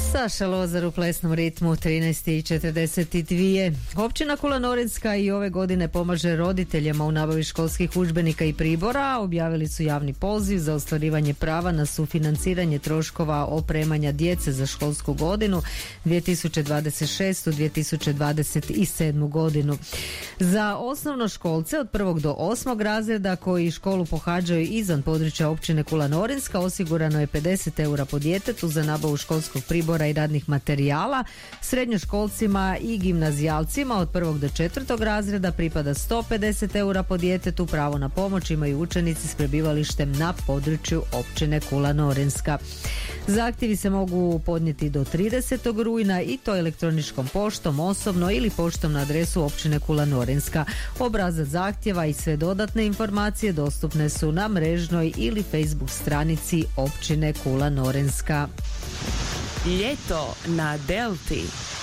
Saša Lozar u plesnom ritmu 13:42. Općina Kula Norinska i ove godine pomaže roditeljima u nabavi školskih udžbenika i pribora. Objavili su javni poziv za ostvarivanje prava na sufinanciranje troškova opremanja djece za školsku godinu 2026-2027 godinu. Za osnovnoškolce od 1. do 8. razreda koji školu pohađaju izvan područja općine Kula Norinska osigurano je 50 eura po djetetu za nabavu školskog pribora i radnih materijala. Srednjoškolcima i gimnazijalcima od 1. do 4. razreda pripada 150 eura po djetetu. Pravo na pomoć imaju učenici s prebivalištem na području općine Kula Norinska. Zahtjevi se mogu podnijeti do 30. rujna i to elektroničkom poštom, osobno ili poštom na adresu općine Kula Norinska. Obrazac zahtjeva i sve dodatne informacije dostupne su na mrežnoj ili Facebook stranici općine Kula Norinska. Ljeto na Delti.